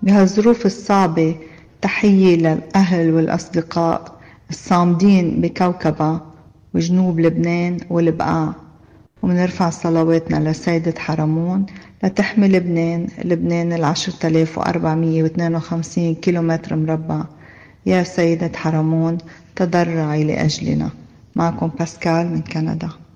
بهالظروف الصعبة تحية للأهل والأصدقاء الصامدين بكوكبة وجنوب لبنان والبقاع، ومنرفع صلواتنا لسيدة حرمون لتحمي لبنان 10,452 كيلومتر مربع. يا سيدة حرمون تضرعي لأجلنا. معكم باسكال من كندا.